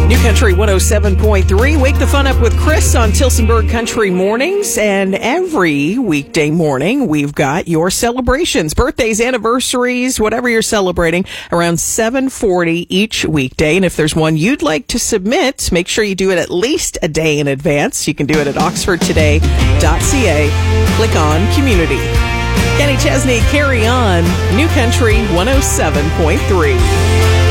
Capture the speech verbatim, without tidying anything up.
New Country one oh seven point three. Wake the fun up with Chris on Tilsonburg Country Mornings. And every weekday morning, we've got your celebrations, birthdays, anniversaries, whatever you're celebrating, around seven forty each weekday. And if there's one you'd like to submit, make sure you do it at least a day in advance. You can do it at oxford today dot c a. Click on Community. Kenny Chesney, Carry On. New Country one oh seven point three.